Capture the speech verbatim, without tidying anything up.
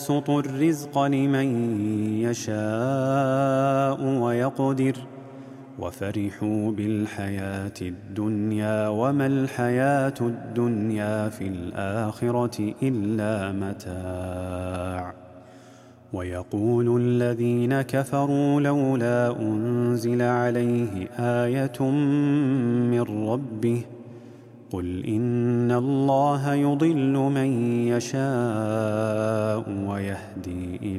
يبسط الرزق لمن يشاء ويقدر وفرحوا بالحياة الدنيا وما الحياة الدنيا في الآخرة إلا متاع. ويقول الذين كفروا لولا أنزل عليه آية من ربه قل إن الله يضل من يشاء ويهدي إليه